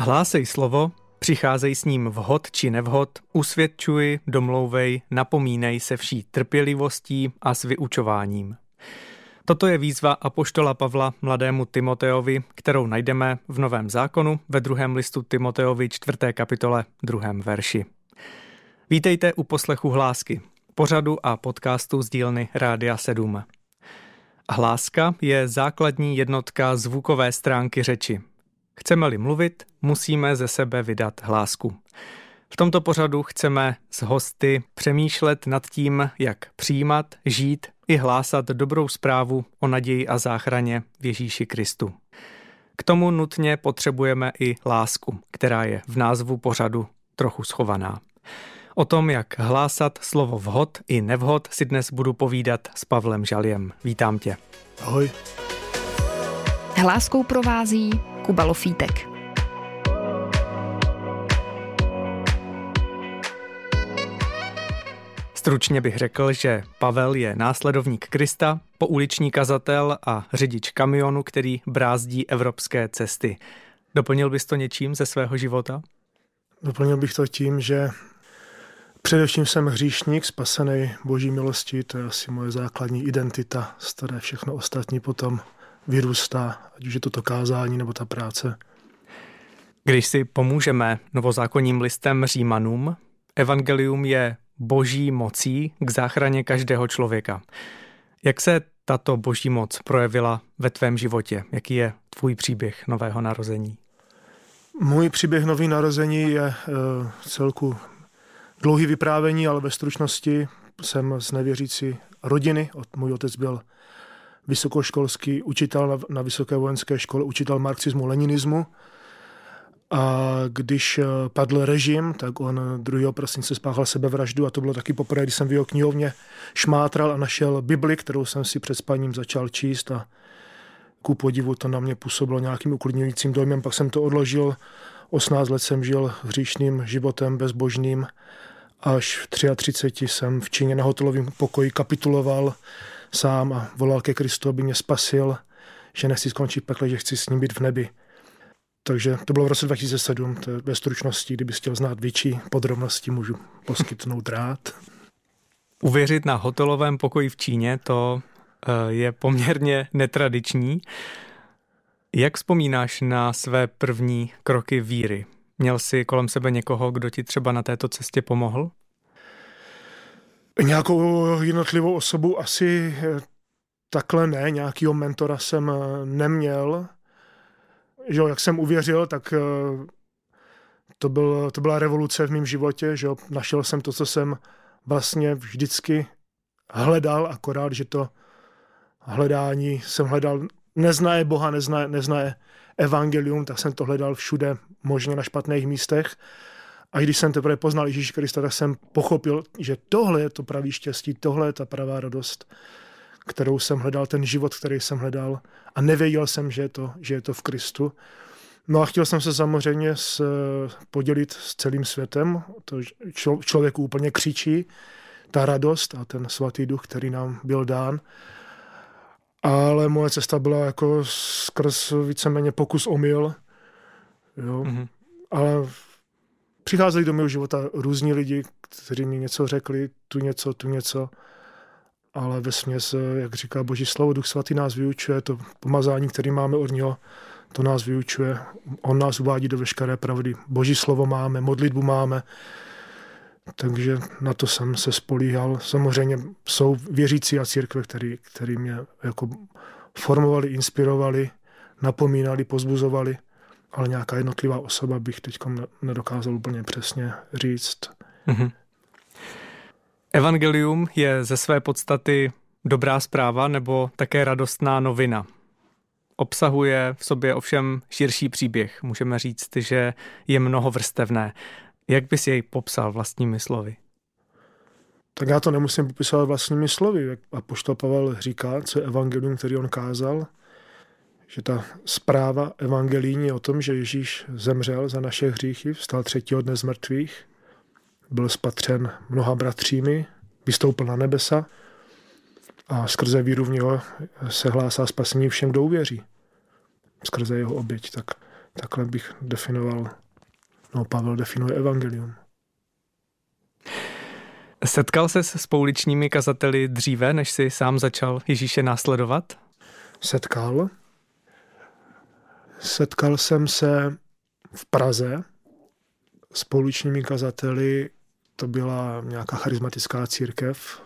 Hlásej slovo, přicházej s ním vhod či nevhod, usvědčuj, domlouvej, napomínej se vší trpělivostí a s vyučováním. Toto je výzva apoštola Pavla mladému Timoteovi, kterou najdeme v Novém zákonu ve 2. listu Timoteovi 4. kapitole 2. verši. Vítejte u poslechu Hlásky, pořadu a podcastu z dílny Rádia 7. Hláska je základní jednotka zvukové stránky řeči. Chceme-li mluvit, musíme ze sebe vydat hlásku. V tomto pořadu chceme s hosty přemýšlet nad tím, jak přijímat, žít i hlásat dobrou zprávu o naději a záchraně v Ježíši Kristu. K tomu nutně potřebujeme i lásku, která je v názvu pořadu trochu schovaná. O tom, jak hlásat slovo vhod i nevhod, si dnes budu povídat s Pavlem Žaljem. Vítám tě. Ahoj. Hláskou provází Kuba Lofítek. Stručně bych řekl, že Pavel je následovník Krista, pouliční kazatel a řidič kamionu, který brázdí evropské cesty. Doplnil bys to něčím ze svého života? Doplnil bych to tím, že především jsem hříšník, spasený Boží milostí, to je asi moje základní identita, z které všechno ostatní potom vyrůstá, ať už je to kázání nebo ta práce. Když si pomůžeme novozákonním listem Římanům, evangelium je Boží mocí k záchraně každého člověka. Jak se tato Boží moc projevila ve tvém životě? Jaký je tvůj příběh nového narození? Můj příběh nového narození je celku dlouhý vyprávění, ale ve stručnosti jsem z nevěřící rodiny. Můj otec byl vysokoškolský učitel na Vysoké vojenské škole, učitel marxismu, leninismu. A když padl režim, tak on 2. prosince spáchal sebevraždu a to bylo taky poprvé, když jsem v jeho knihovně šmátral a našel Bibli, kterou jsem si před spaním začal číst a ku podivu to na mě působilo nějakým uklidňujícím dojmem. Pak jsem to odložil, 18 let jsem žil hříšným životem bezbožným, až v 33 jsem v Číně na hotelovém pokoji kapituloval sám a volal ke Kristu, aby mě spasil, že nechci skončit v pekle, že chci s ním být v nebi. Takže to bylo v roce 2007, to je ve stručnosti, kdyby chtěl znát větší podrobnosti, můžu poskytnout rád. Uvěřit na hotelovém pokoji v Číně, to je poměrně netradiční. Jak vzpomínáš na své první kroky víry? Měl jsi kolem sebe někoho, kdo ti třeba na této cestě pomohl? Nějakou jednotlivou osobu asi takhle ne, nějakýho mentora jsem neměl. Že jak jsem uvěřil, tak to byla revoluce v mém životě, že našel jsem to, co jsem vlastně vždycky hledal, akorát, že to hledání jsem hledal, neznaje Boha, neznaje evangelium, tak jsem to hledal všude, možně na špatných místech. A když jsem teprve poznal Ježíše Krista, tak jsem pochopil, že tohle je to pravý štěstí, tohle je ta pravá radost, kterou jsem hledal, ten život, který jsem hledal a nevěděl jsem, že je to v Kristu. No a chtěl jsem se samozřejmě podělit s celým světem, to člověku úplně křičí, ta radost a ten svatý duch, který nám byl dán. Ale moje cesta byla jako skrz víceméně pokus omyl. Jo. Mm-hmm. Ale přicházeli do mého života různí lidi, kteří mi něco řekli, tu něco. Ale vesměs, jak říká Boží slovo, Duch svatý nás vyučuje, to pomazání, který máme od něho, to nás vyučuje. On nás uvádí do veškeré pravdy. Boží slovo máme, modlitbu máme, takže na to jsem se spolíhal. Samozřejmě jsou věřící a církve, který mě jako formovali, inspirovali, napomínali, pozbuzovali, ale nějaká jednotlivá osoba bych teď nedokázal úplně přesně říct. Mm-hmm. Evangelium je ze své podstaty dobrá zpráva nebo také radostná novina. Obsahuje v sobě ovšem širší příběh. Můžeme říct, že je mnohovrstevné. Jak bys jej popsal vlastními slovy? Tak já to nemusím popisovat vlastními slovy. Jak apoštol Pavel říká, co je evangelium, který on kázal, že ta zpráva evangelijní je o tom, že Ježíš zemřel za naše hříchy, vstal 3. dne z mrtvých, byl spatřen mnoha bratřími, vystoupil na nebesa a skrze víru v něho se hlásá spasení všem, kdo uvěří. Skrze jeho oběť. Tak Takhle bych definoval, Pavel definuje evangelium. Setkal ses s pouličními kazateli dříve, než jsi sám začal Ježíše následovat? Setkal jsem se v Praze s pouličními kazateli, to byla nějaká charismatická církev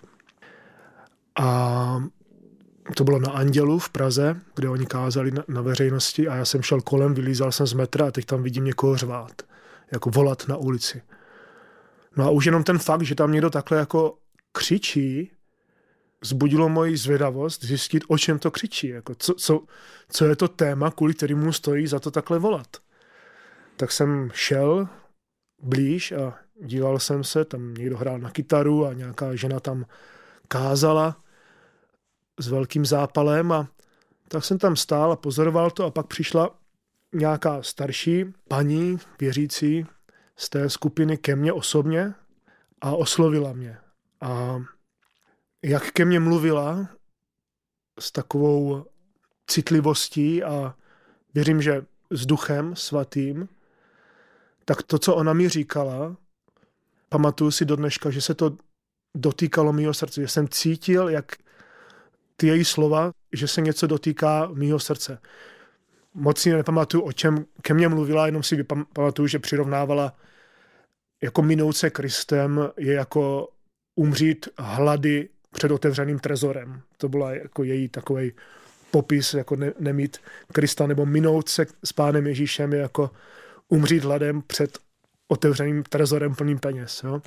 a to bylo na Andělu v Praze, kde oni kázali na veřejnosti a já jsem šel kolem, vylízal jsem z metra a teď tam vidím někoho řvát, jako volat na ulici. No a už jenom ten fakt, že tam někdo takhle jako křičí, vzbudilo moji zvědavost zjistit, o čem to křičí. Jako co je to téma, kvůli kterému stojí za to takhle volat. Tak jsem šel blíž a díval jsem se, tam někdo hrál na kytaru a nějaká žena tam kázala s velkým zápalem a tak jsem tam stál a pozoroval to a pak přišla nějaká starší paní věřící z té skupiny ke mně osobně a oslovila mě. A jak ke mně mluvila s takovou citlivostí a věřím, že s Duchem Svatým, tak to, co ona mi říkala, pamatuju si do dneška, že se to dotýkalo mýho srdce, že jsem cítil, jak ty její slova, že se něco dotýká mýho srdce. Moc si nepamatuju, o čem ke mně mluvila, jenom si pamatuju, že přirovnávala jako minout se Kristem je jako umřít hlady před otevřeným trezorem. To byla jako její takovej popis, jako nemít Krista, nebo minout se s Pánem Ježíšem je jako umřít hladem před otevřeným trezorem plným peněz. Jo?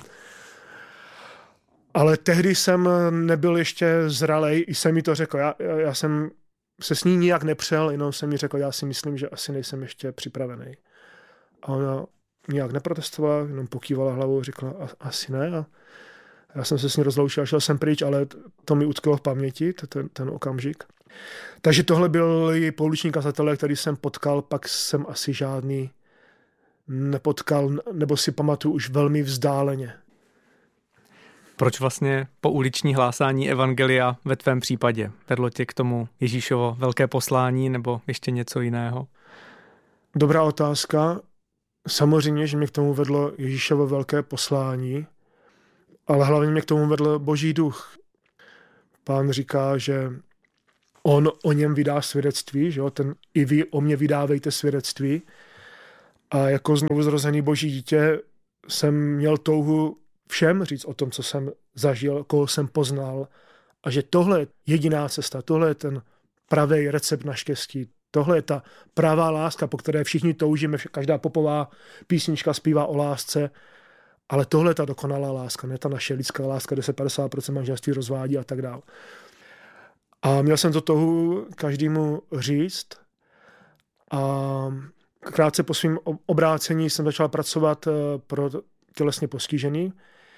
Ale tehdy jsem nebyl ještě zralej, i jsem mi to řekl. Já jsem se s ní nijak nepřel, jenom jsem mi řekl, já si myslím, že asi nejsem ještě připravený. A ona nijak neprotestovala, jenom pokývala hlavou a řekla, asi ne. A já jsem se s ní rozloučil a šel jsem pryč, ale to mi utkvělo v paměti, ten okamžik. Takže tohle byl její pouliční kazatelé, který jsem potkal, pak jsem asi žádný nepotkal, nebo si pamatuju už velmi vzdáleně. Proč vlastně pouliční hlásání evangelia ve tvém případě? Vedlo tě k tomu Ježíšovo velké poslání nebo ještě něco jiného? Dobrá otázka. Samozřejmě, že mě k tomu vedlo Ježíšovo velké poslání, ale hlavně mě k tomu vedl Boží duch. Pán říká, že on o něm vydá svědectví, že jo? I vy o mě vydávejte svědectví. A jako znovuzrozený Boží dítě jsem měl touhu všem říct o tom, co jsem zažil, koho jsem poznal a že tohle je jediná cesta, tohle je ten pravý recept na štěstí, tohle je ta pravá láska, po které všichni toužíme, každá popová písnička zpívá o lásce, ale tohle je ta dokonalá láska, ne ta naše lidská láska, kde se 50% manželství rozvádí a tak dále. A měl jsem to touhu každému říct a krátce po svým obrácení jsem začal pracovat pro tělesně postižený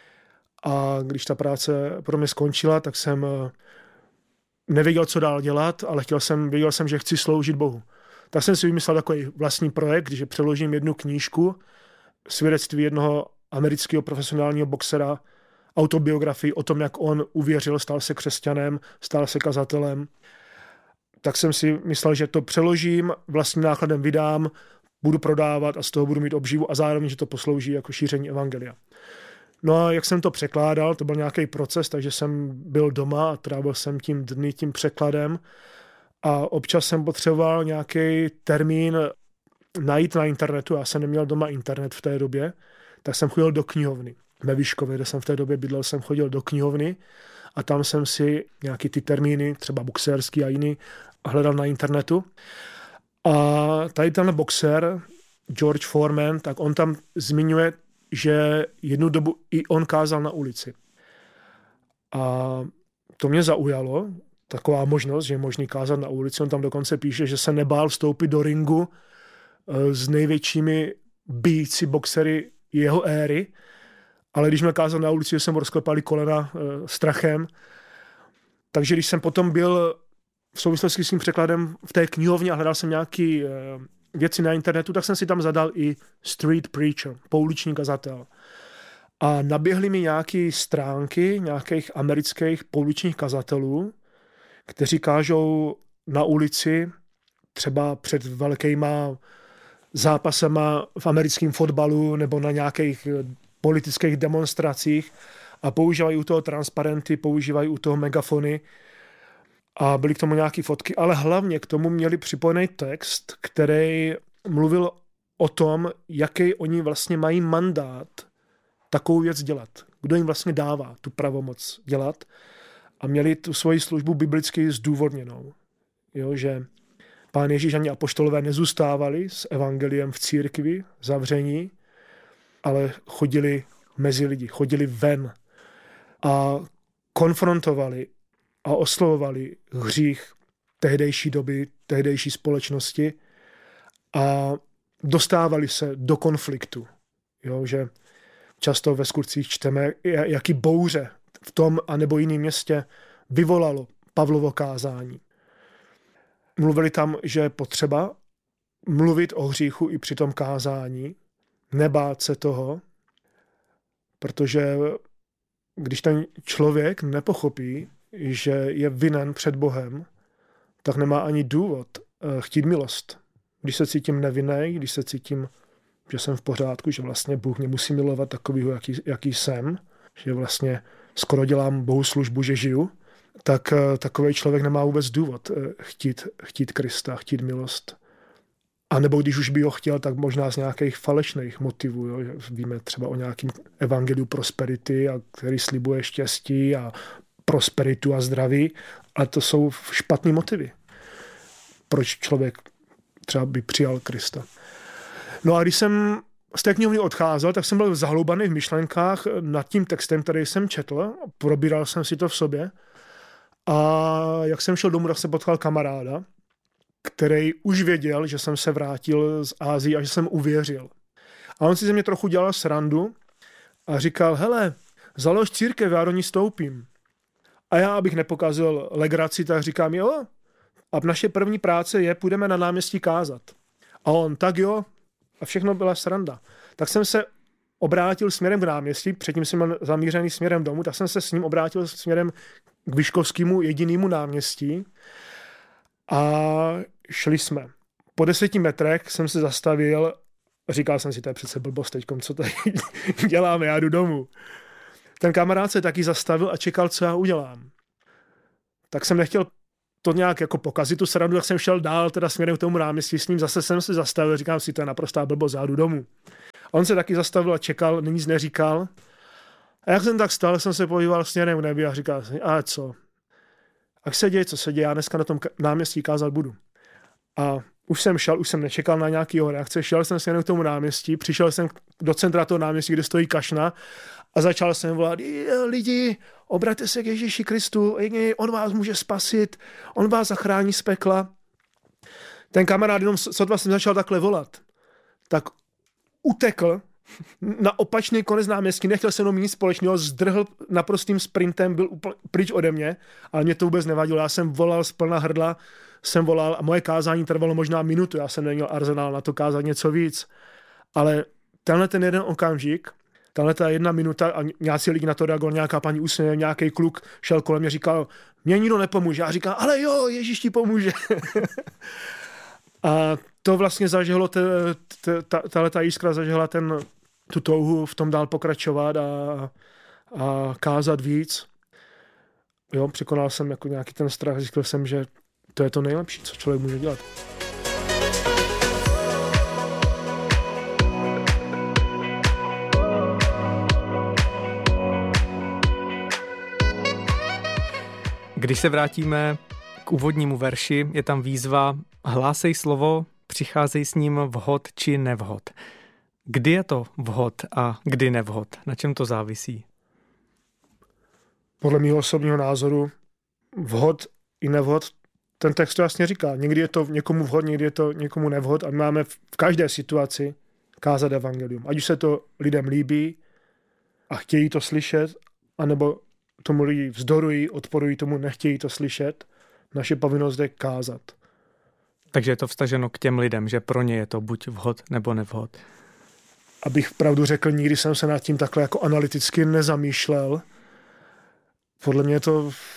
a když ta práce pro mě skončila, tak jsem nevěděl, co dál dělat, ale věděl jsem, že chci sloužit Bohu. Tak jsem si vymyslel takový vlastní projekt, že přeložím jednu knížku, svědectví jednoho amerického profesionálního boxera, autobiografii o tom, jak on uvěřil, stal se křesťanem, stal se kazatelem. Tak jsem si myslel, že to přeložím, vlastním nákladem vydám, budu prodávat a z toho budu mít obživu a zároveň, že to poslouží jako šíření evangelia. No a jak jsem to překládal, to byl nějaký proces, takže jsem byl doma a trávil jsem tím dny tím překladem a občas jsem potřeboval nějaký termín najít na internetu. Já jsem neměl doma internet v té době, tak jsem chodil do knihovny. Ve Vyškově, kde jsem v té době bydlel, jsem chodil do knihovny a tam jsem si nějaký ty termíny, třeba boxerský a jiný, hledal na internetu. A tady ten boxer, George Foreman, tak on tam zmiňuje, že jednu dobu i on kázal na ulici. A to mě zaujalo, taková možnost, že je možný kázat na ulici. On tam dokonce píše, že se nebál vstoupit do ringu s největšími bíjci boxery jeho éry, ale když měl kázat na ulici, jsem mu rozklepali kolena strachem. Takže když jsem potom byl v souvislosti s tím překladem v té knihovně a hledal jsem nějaké věci na internetu, tak jsem si tam zadal i street preacher, pouliční kazatel. A naběhly mi nějaké stránky nějakých amerických pouličních kazatelů, kteří kážou na ulici, třeba před velkýma zápasama v americkém fotbalu nebo na nějakých politických demonstracích a používají u toho transparenty, používají u toho megafony a byly k tomu nějaké fotky, ale hlavně k tomu měli připojený text, který mluvil o tom, jaký oni vlastně mají mandát takovou věc dělat. Kdo jim vlastně dává tu pravomoc dělat a měli tu svoji službu biblicky zdůvodněnou. Jo, že Pán Ježíš ani apoštolové nezůstávali s evangeliem v církvi, zavření, ale chodili mezi lidi, chodili ven a konfrontovali a oslovovali hřích tehdejší doby, tehdejší společnosti a dostávali se do konfliktu. Jo, že často ve Skutcích čteme, jaký bouře v tom anebo jiném městě vyvolalo Pavlovo kázání. Mluvili tam, že je potřeba mluvit o hříchu i při tom kázání, nebát se toho, protože když ten člověk nepochopí, že je vinen před Bohem, tak nemá ani důvod chtít milost. Když se cítím nevinný, když se cítím, že jsem v pořádku, že vlastně Bůh mě musí milovat takovýho, jaký jsem, že vlastně skoro dělám Bohu službu, že žiju, tak takový člověk nemá vůbec důvod chtít Krista, chtít milost. A nebo když už by ho chtěl, tak možná z nějakých falešných motivů. Jo? Víme třeba o nějakém evangeliu prosperity, který slibuje štěstí a prosperitu a zdraví, ale to jsou špatný motivy. Proč člověk třeba by přijal Krista. No a když jsem z té knihovny odcházel, tak jsem byl zahloubaný v myšlenkách nad tím textem, který jsem četl. Probíral jsem si to v sobě. A jak jsem šel domů, tak jsem potkal kamaráda, který už věděl, že jsem se vrátil z Ázie a že jsem uvěřil. A on si ze mě trochu dělal srandu a říkal, hele, založ církev, já do ní stoupím. A já, abych nepokazil legraci, tak říkám, jo, a naše první práce je, půjdeme na náměstí kázat. A on, tak jo, a všechno byla sranda. Tak jsem se obrátil směrem k náměstí, předtím jsem byl zamířený směrem domů, tak jsem se s ním obrátil směrem k Vyškovskému jedinému náměstí a šli jsme. Po 10 metrech jsem se zastavil, říkal jsem si, to je přece blbost teďkom, co tady děláme, já jdu domů. Ten kamarád se taky zastavil a čekal, co já udělám. Tak jsem nechtěl to nějak jako pokazit tu srandu, tak jsem šel dál teda směrem k tomu náměstí s ním, zase jsem se zastavil, říkám si, to je naprostá blbost, já jdu domů. A on se taky zastavil a čekal, nic neříkal. A jak jsem tak stál, jsem se podíval směrem k nebi a říkal jsem, a co? Ať se děje, co se děje, já dneska na tom náměstí kázat budu. A už jsem šel, už jsem nečekal na nějaký reakce, šel jsem směrem k tomu náměstí, přišel jsem do centra toho náměstí, kde stojí kašna a začal jsem volat, lidi, obraťte se k Ježíši Kristu, on vás může spasit, on vás zachrání z pekla. Ten kamarád, jenom sotva jsem začal takhle volat, tak utekl na opačný konec náměstí, nechtěl se jenom nic společného, zdrhl naprostým sprintem, byl pryč ode mě, ale mě to vůbec nevadilo, já jsem volal z plna hrdla, jsem volal a moje kázání trvalo možná minutu, já jsem neměl arzenál na to kázat něco víc, ale tenhle ten jeden okamžik, tahle ta 1 minuta a nějací lidi na to reagovali, nějaká paní usměje, nějaký kluk šel kolem mě, říkal, mě nikdo nepomůže, já říkám, ale jo, Ježíš ti pomůže. A to vlastně zažehlo, ta jiskra zažehla tu touhu v tom dál pokračovat a kázat víc. Jo, překonal jsem jako nějaký ten strach, zjistil jsem, že to je to nejlepší, co člověk může dělat. Když se vrátíme k úvodnímu verši, je tam výzva hlásej slovo, přicházej s ním vhod či nevhod. Kdy je to vhod a kdy nevhod? Na čem to závisí? Podle mého osobního názoru vhod i nevhod, ten text to jasně říká. Někdy je to někomu vhod, někdy je to někomu nevhod a my máme v každé situaci kázat evangelium. Ať už se to lidem líbí a chtějí to slyšet, anebo tomu lidi vzdorují, odporují tomu, nechtějí to slyšet, naše povinnost je kázat. Takže je to vztaženo k těm lidem, že pro ně je to buď vhod nebo nevhod. Abych pravdu řekl, nikdy jsem se nad tím takhle jako analyticky nezamýšlel. Podle mě je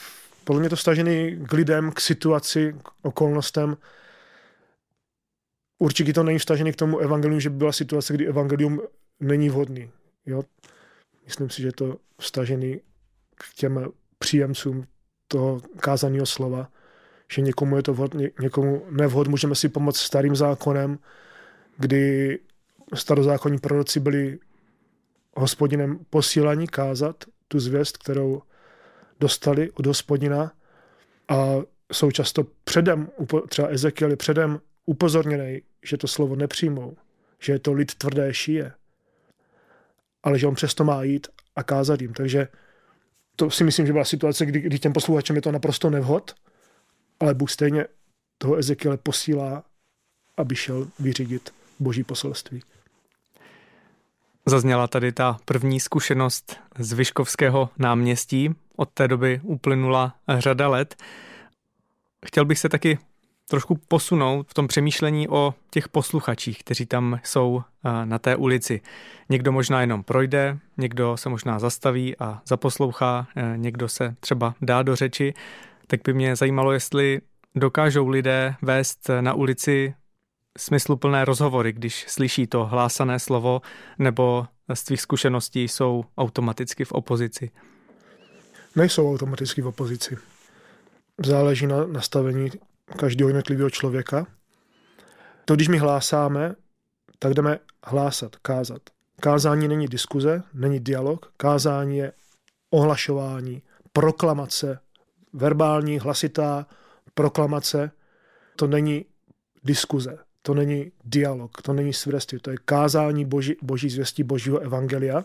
to vztažený k lidem, k situaci, k okolnostem. určitě to není vztažený k tomu evangelium, že by byla situace, kdy evangelium není vhodný. Jo? Myslím si, že to vztažený k těm příjemcům toho kázaného slova, že někomu je to vhod, někomu nevhod. Můžeme si pomoct starým zákonem, kdy starozákonní proroci byli Hospodinem posílaní kázat tu zvěst, kterou dostali od Hospodina, a jsou často předem, třeba Ezekiel je předem upozorněný, že to slovo nepřijmou, že je to lid tvrdé šíje, ale že on přesto má jít a kázat jim. Takže to si myslím, že byla situace, kdy těm posluchačům je to naprosto nevhod, ale Bůh stejně toho Ezekiele posílá, aby šel vyřídit Boží poselství. Zazněla tady ta první zkušenost z Vyškovského náměstí. Od té doby uplynula řada let. Chtěl bych se taky trošku posunout v tom přemýšlení o těch posluchačích, kteří tam jsou na té ulici. Někdo možná jenom projde, někdo se možná zastaví a zaposlouchá, někdo se třeba dá do řeči. Tak by mě zajímalo, jestli dokážou lidé vést na ulici smysluplné rozhovory, když slyší to hlásané slovo, nebo z tvých zkušeností jsou automaticky v opozici? Nejsou automaticky v opozici. Záleží na nastavení každého jednotlivého člověka. To, když my hlásáme, tak jdeme hlásat, kázat. Kázání není diskuze, není dialog. Kázání je ohlašování, proklamace, verbální, hlasitá proklamace. To není diskuze, to není dialog, to není svědectví, to je kázání boží zvěstí, božího evangelia.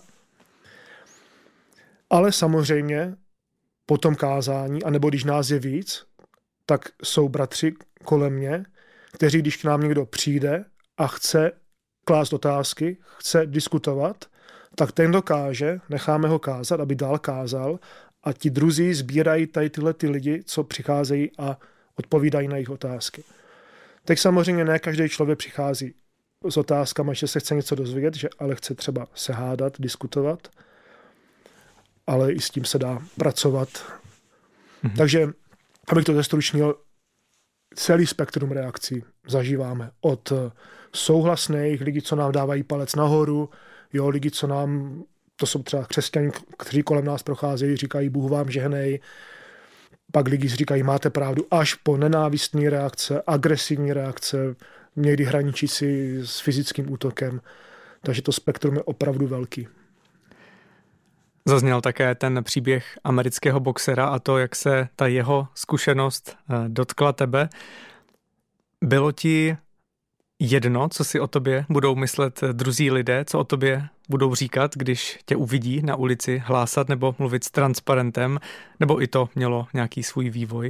Ale samozřejmě po tom kázání, anebo když nás je víc, tak jsou bratři kolem mě, kteří, když k nám někdo přijde a chce klást otázky, chce diskutovat, tak ten dokáže, necháme ho kázat, aby dál kázal, a ti druzí sbírají tady tyhle ty lidi, co přicházejí a odpovídají na jejich otázky. Tak samozřejmě ne každý člověk přichází s otázkami, že se chce něco dozvědět, ale chce třeba se hádat, diskutovat, ale i s tím se dá pracovat. Takže, abych to zestručnil, celý spektrum reakcí zažíváme. Od souhlasných lidí, co nám dávají palec nahoru, jo, lidi, co nám, to jsou třeba křesťané, kteří kolem nás procházejí, říkají Bůh vám žehnej, pak lidi říkají máte pravdu, až po nenávistné reakce, agresivní reakce, někdy hraničící s fyzickým útokem. Takže to spektrum je opravdu velký. Zazněl také ten příběh amerického boxera a to, jak se ta jeho zkušenost dotkla tebe. Bylo ti jedno, co si o tobě budou myslet druzí lidé, co o tobě budou říkat, když tě uvidí na ulici hlásat nebo mluvit s transparentem, nebo i to mělo nějaký svůj vývoj?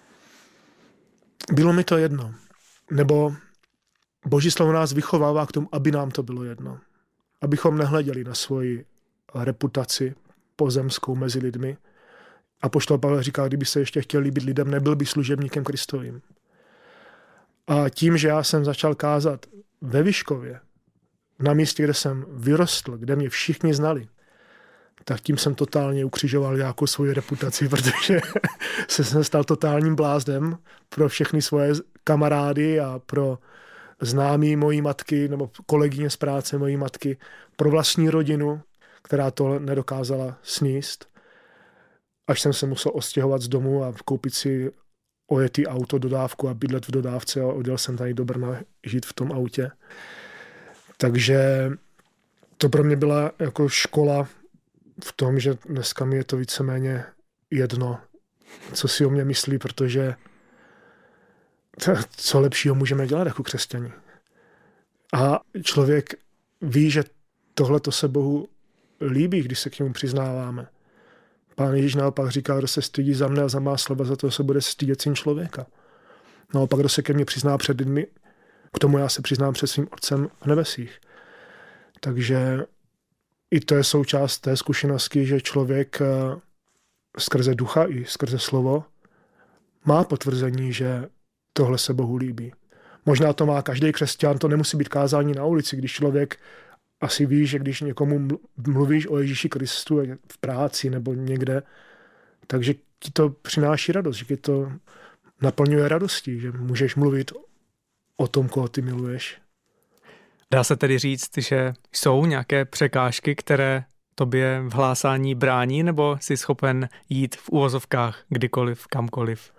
Bylo mi to jedno. Nebo Boží slovo nás vychovává k tomu, aby nám to bylo jedno. Abychom nehleděli na svoji reputaci pozemskou mezi lidmi. Apoštol Pavel říká, kdyby se ještě chtěl líbit lidem, nebyl by služebníkem Kristovým. A tím, že já jsem začal kázat ve Vyškově, na místě, kde jsem vyrostl, kde mě všichni znali, tak tím jsem totálně ukřižoval nějakou svoji reputaci, protože jsem stal totálním blázdem pro všechny svoje kamarády a pro známí mojí matky nebo kolegyně z práce mojí matky, pro vlastní rodinu, která to nedokázala sníst, až jsem se musel ostěhovat z domu a koupit si ojetý auto, dodávku a bydlet v dodávce a odjel jsem tady do Brna žít v tom autě. Takže to pro mě byla jako škola v tom, že dneska mi je to víceméně jedno, co si o mě myslí, protože co lepšího můžeme dělat jako křesťani. A člověk ví, že tohleto se Bohu líbí, když se k němu přiznáváme. Pán Ježíš naopak říká, kdo se stydí za mne a za má slova, za to se bude stydět syn člověka. Naopak, kdo se ke mně přizná před lidmi, k tomu já se přiznám před svým Otcem v nebesích. Takže i to je součást té zkušenosti, že člověk skrze ducha i skrze slovo má potvrzení, že tohle se Bohu líbí. Možná to má každý křesťan, to nemusí být kázání na ulici, když člověk asi ví, že když někomu mluvíš o Ježíši Kristu v práci nebo někde, takže ti to přináší radost, že ti to naplňuje radostí, že můžeš mluvit o tom, koho ty miluješ. Dá se tedy říct, že jsou nějaké překážky, které tobě v hlásání brání, nebo jsi schopen jít v uvozovkách kdykoliv, kamkoliv?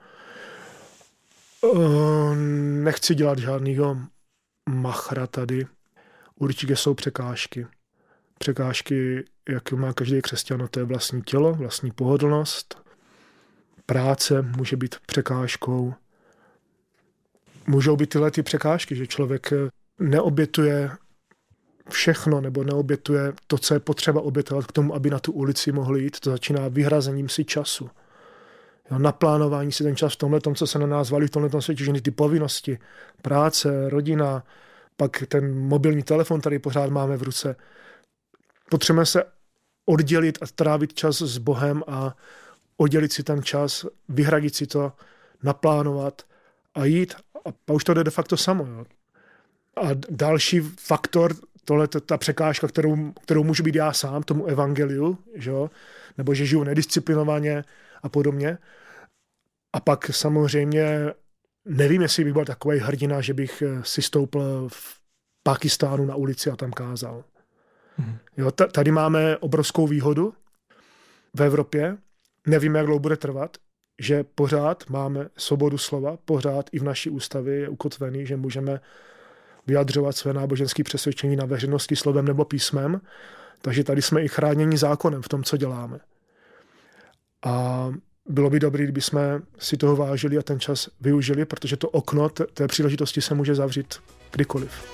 Nechci dělat žádnýho machra tady. Určitě jsou překážky. Překážky, jak má každý křesťan, to je vlastní tělo, vlastní pohodlnost. Práce může být překážkou. Můžou být tyhle ty překážky, že člověk neobětuje všechno nebo neobětuje to, co je potřeba obětovat k tomu, aby na tu ulici mohl jít. To začíná vyhrazením si času. Jo, naplánování si ten čas v tomhletom, co se na nás valí, v tomhletom světě, že ty povinnosti, práce, rodina, pak ten mobilní telefon tady pořád máme v ruce. Potřebujeme se oddělit a trávit čas s Bohem a oddělit si ten čas, vyhradit si to, naplánovat a jít. A už to jde de facto samo. Jo. A další faktor, tohle ta překážka, kterou můžu být já sám, tomu evangeliu, že jo? Nebo že žiju nedisciplinovaně a podobně. A pak samozřejmě nevím, jestli bych byl takovej hrdina, že bych si stoupl v Pákistánu na ulici a tam kázal. Jo, tady máme obrovskou výhodu v Evropě. Nevíme, jak dlouho bude trvat, že pořád máme svobodu slova, pořád i v naší ústavě je ukotvený, že můžeme vyjadřovat své náboženské přesvědčení na veřejnosti slovem nebo písmem. Takže tady jsme i chráněni zákonem v tom, co děláme. A bylo by dobré, kdyby jsme si toho vážili a ten čas využili, protože to okno té příležitosti se může zavřít kdykoliv.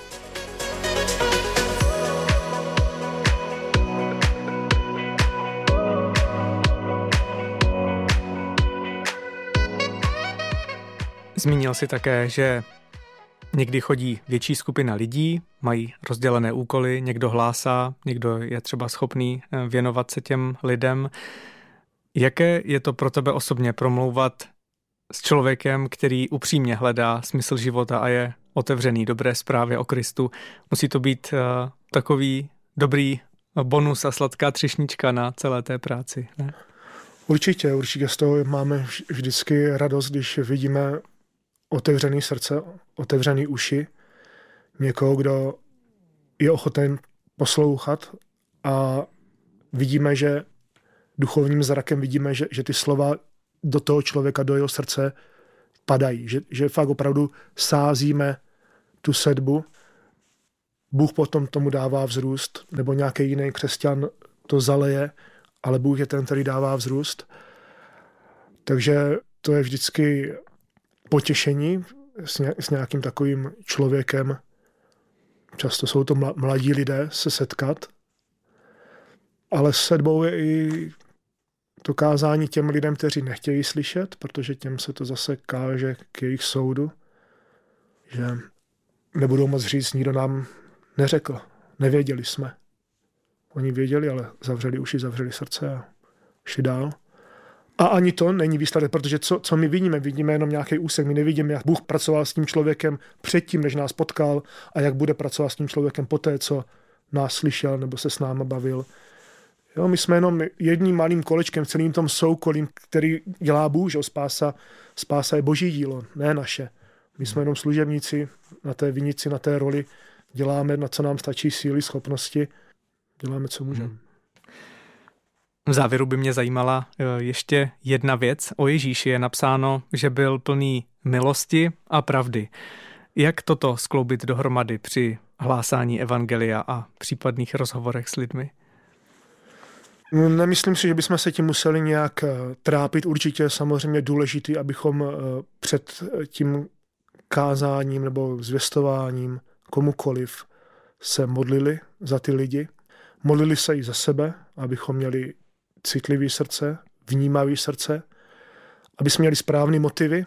Zmínil jsi také, že někdy chodí větší skupina lidí, mají rozdělené úkoly, někdo hlásá, někdo je třeba schopný věnovat se těm lidem. Jaké je to pro tebe osobně promlouvat s člověkem, který upřímně hledá smysl života a je otevřený dobré zprávě o Kristu? Musí to být takový dobrý bonus a sladká třešnička na celé té práci, ne? Určitě z toho máme vždycky radost, když vidíme otevřený srdce, otevřený uši, někoho, kdo je ochoten poslouchat a vidíme, že duchovním zrakem vidíme, že ty slova do toho člověka, do jeho srdce padají, že fakt opravdu sázíme tu sedbu. Bůh potom tomu dává vzrůst, nebo nějaký jiný křesťan to zaleje, ale Bůh je ten, který dává vzrůst. Takže to je vždycky potěšení s nějakým takovým člověkem. Často jsou to mladí lidé se setkat, ale s sedbou je i to kázání těm lidem, kteří nechtějí slyšet, protože těm se to zase káže k jejich soudu, že nebudou moc říct, nikdo nám neřekl, nevěděli jsme. Oni věděli, ale zavřeli uši, zavřeli srdce a šli dál. A ani to není výsledek, protože co my vidíme jenom nějaký úsek. My nevidíme, jak Bůh pracoval s tím člověkem předtím, než nás potkal a jak bude pracovat s tím člověkem poté, co nás slyšel nebo se s námi bavil. Jo, my jsme jenom jedním malým kolečkem v celým tom soukolím, který dělá Bůh, že spása je boží dílo, ne naše. My jsme jenom služebníci na té vinici, na té roli, děláme, na co nám stačí síly, schopnosti, děláme, co můžeme. V závěru by mě zajímala ještě jedna věc. O Ježíši je napsáno, že byl plný milosti a pravdy. Jak toto skloubit dohromady při hlásání evangelia a případných rozhovorech s lidmi? Nemyslím si, že bychom se tím museli nějak trápit. Určitě je samozřejmě důležitý, abychom před tím kázáním nebo zvěstováním komukoliv se modlili za ty lidi. Modlili se i za sebe, abychom měli citlivý srdce, vnímavý srdce, aby jsme měli správné motivy,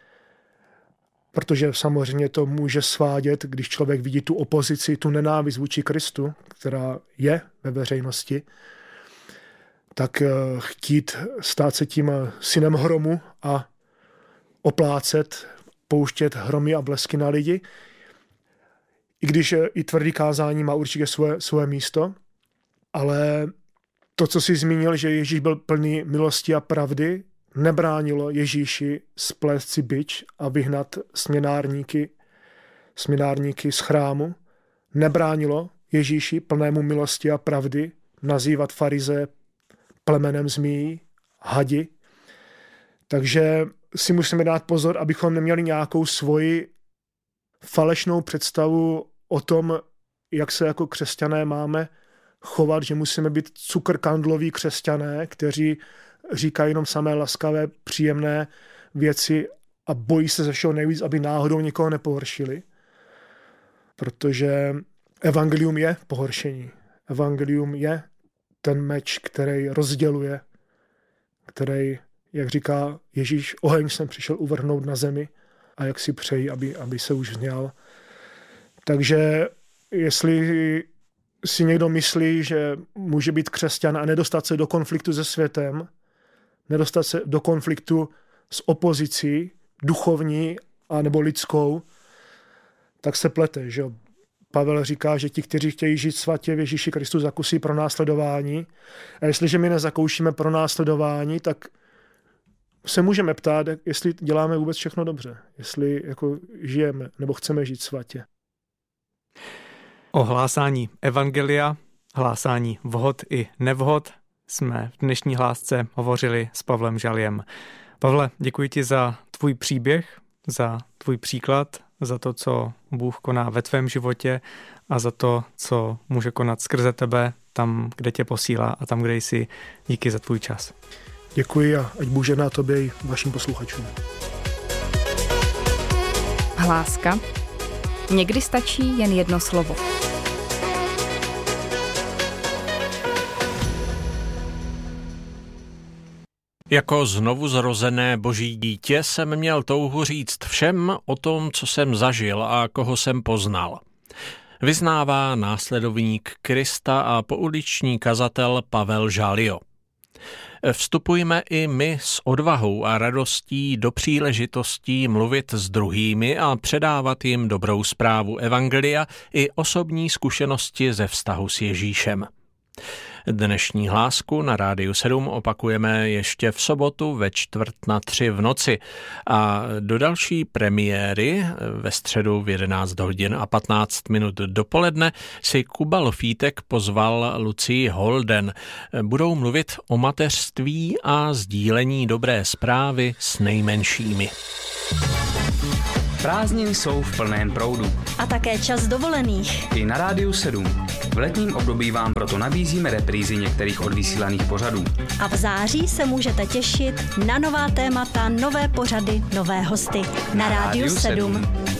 protože samozřejmě to může svádět, když člověk vidí tu opozici, tu nenávist vůči Kristu, která je ve veřejnosti, tak chtít stát se tím synem hromu a oplácet, pouštět hromy a blesky na lidi. I když i tvrdý kázání má určitě svoje místo, ale to, co jsi zmínil, že Ježíš byl plný milosti a pravdy, nebránilo Ježíši splést si bič a vyhnat směnárníky směnárníky z chrámu, nebránilo Ježíši plnému milosti a pravdy nazývat farize plemenem zmíjí, hadi. Takže si musíme dát pozor, abychom neměli nějakou svoji falešnou představu o tom, jak se jako křesťané máme chovat, že musíme být cukrkandloví křesťané, kteří říkají jenom samé laskavé, příjemné věci a bojí se ze všeho nejvíc, aby náhodou někoho nepohoršili. Protože evangelium je pohoršení. Evangelium je ten meč, který rozděluje, který, jak říká Ježíš, oheň jsem přišel uvrhnout na zemi a jak si přeji, aby se už vzněl. Takže jestli si někdo myslí, že může být křesťan a nedostat se do konfliktu se světem, nedostat se do konfliktu s opozicí, duchovní a nebo lidskou, tak se plete, že Pavel říká, že ti, kteří chtějí žít svatě v Ježíši Kristu, zakusí pronásledování. A jestliže my nezakoušíme pronásledování, tak se můžeme ptát, jestli děláme vůbec všechno dobře, jestli jako žijeme nebo chceme žít svatě. O hlásání evangelia, hlásání vhod i nevhod jsme v dnešní hlásce hovořili s Pavlem Žaliem. Pavle, děkuji ti za tvůj příběh, za tvůj příklad, za to, co Bůh koná ve tvém životě a za to, co může konat skrze tebe tam, kde tě posílá a tam, kde jsi. Díky za tvůj čas. Děkuji a ať Bůh žehná tobě i vašim posluchačům. Hláska. Někdy stačí jen jedno slovo. Jako znovuzrozené boží dítě jsem měl touhu říct všem o tom, co jsem zažil a koho jsem poznal. Vyznává následovník Krista a pouliční kazatel Pavel Žalio. Vstupujme i my s odvahou a radostí do příležitostí mluvit s druhými a předávat jim dobrou zprávu evangelia i osobní zkušenosti ze vztahu s Ježíšem. Dnešní hlásku na Rádiu 7 opakujeme ještě v sobotu ve 2:45 v noci a do další premiéry ve středu v 11 hodin a 15 minut dopoledne si Kuba Lofítek pozval Lucii Holden. Budou mluvit o mateřství a sdílení dobré zprávy s nejmenšími. Prázdniny jsou v plném proudu. A také čas dovolených. I na Rádiu 7. V letním období vám proto nabízíme reprízy některých odvysílaných pořadů. A v září se můžete těšit na nová témata, nové pořady, nové hosty. Na Rádiu 7.